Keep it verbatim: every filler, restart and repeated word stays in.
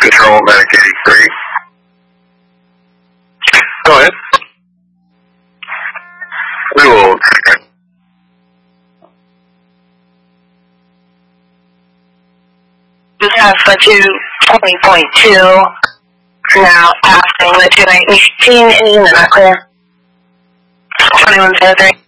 Control, Medic eighty-three. Go ahead. We will. This has for two twenty point two. Now passing the two nineteen and not clear. twenty-one zero three.